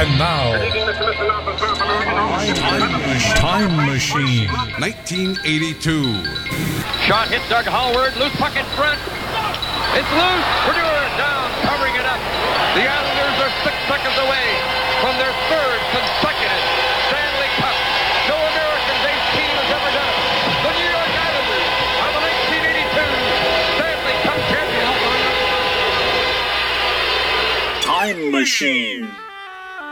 And now, Time Machine. 1982. Shot hit Doug Hallward. Loose puck in front. It's loose. Brodeur down, covering it up. The Islanders are 6 seconds away from their third consecutive Stanley Cup. No American based team has ever done it. The New York Islanders are the 1982 Stanley Cup champions. Time Machine.